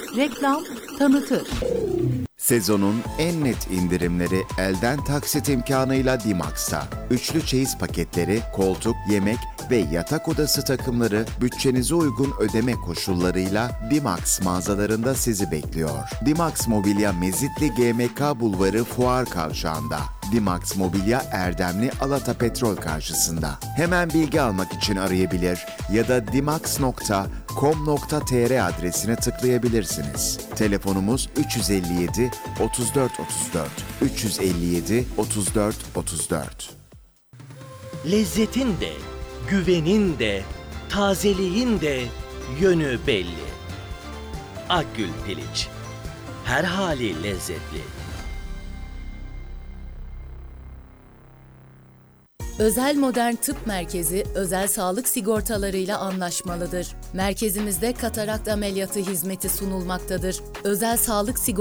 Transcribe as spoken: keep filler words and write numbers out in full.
Reklam tanıtır. Sezonun en net indirimleri elden taksit imkanıyla Dimax'ta. Üçlü çeyiz paketleri, koltuk, yemek ve yatak odası takımları bütçenize uygun ödeme koşullarıyla Dimax mağazalarında sizi bekliyor. Dimax Mobilya Mezitli G M K Bulvarı Fuar Kavşağı'nda. Dimax Mobilya Erdemli Alata Petrol karşısında. Hemen bilgi almak için arayabilir ya da dimax nokta com nokta tr adresine tıklayabilirsiniz. Telefonumuz üç yüz elli yedi otuz dört otuz dört üç yüz elli yedi otuz dört otuz dört. Lezzetin de, güvenin de, tazeliğin de yönü belli. Akgül Piliç, her hali lezzetli. Özel Modern Tıp Merkezi özel sağlık sigortalarıyla anlaşmalıdır. Merkezimizde katarakt ameliyatı hizmeti sunulmaktadır. Özel sağlık sigortaları